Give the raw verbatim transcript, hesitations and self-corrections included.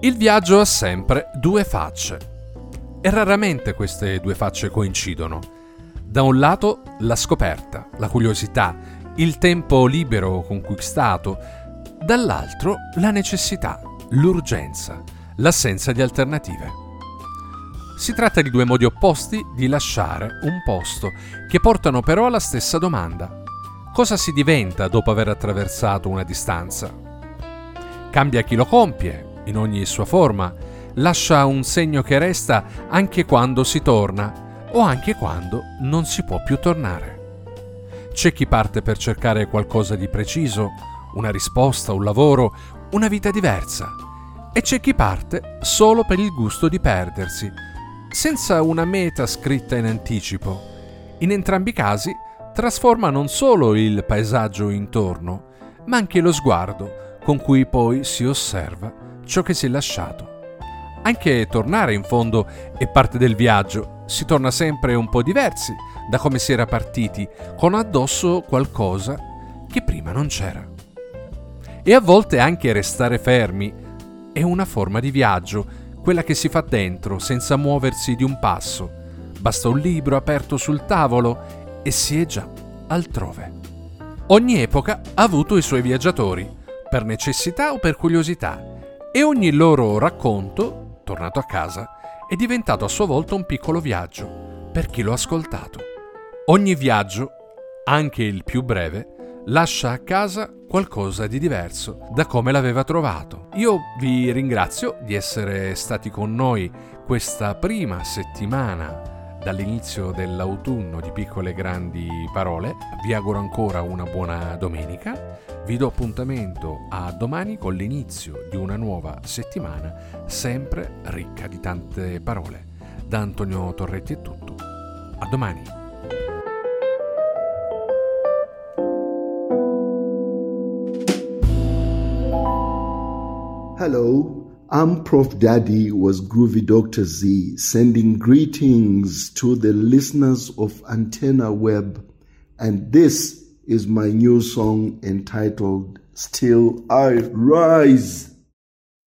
Il viaggio ha sempre due facce e raramente queste due facce coincidono. Da un lato la scoperta, la curiosità, il tempo libero conquistato, dall'altro la necessità, l'urgenza, l'assenza di alternative. Si tratta di due modi opposti di lasciare un posto che portano però alla stessa domanda: cosa si diventa dopo aver attraversato una distanza? Cambia chi lo compie, in ogni sua forma, lascia un segno che resta anche quando si torna o anche quando non si può più tornare. C'è chi parte per cercare qualcosa di preciso, una risposta, un lavoro, una vita diversa, e c'è chi parte solo per il gusto di perdersi, senza una meta scritta in anticipo. In entrambi i casi trasforma non solo il paesaggio intorno, ma anche lo sguardo con cui poi si osserva ciò che si è lasciato. Anche tornare in fondo è parte del viaggio, si torna sempre un po' diversi da come si era partiti, con addosso qualcosa che prima non c'era. E a volte anche restare fermi è una forma di viaggio, quella che si fa dentro senza muoversi di un passo. Basta un libro aperto sul tavolo e si è già altrove. Ogni epoca ha avuto i suoi viaggiatori, per necessità o per curiosità, e ogni loro racconto, tornato a casa, è diventato a sua volta un piccolo viaggio per chi lo ha ascoltato. Ogni viaggio, anche il più breve, lascia a casa qualcosa di diverso da come l'aveva trovato. Io vi ringrazio di essere stati con noi questa prima settimana dall'inizio dell'autunno di Piccole Grandi Parole. Vi auguro ancora una buona domenica. Vi do appuntamento a domani con l'inizio di una nuova settimana sempre ricca di tante parole. Da Antonio Torretti è tutto. A domani. Hello, I'm Prof Daddy was Groovy Doctor Z, sending greetings to the listeners of Antenna Web, and this is my new song entitled Still I Rise.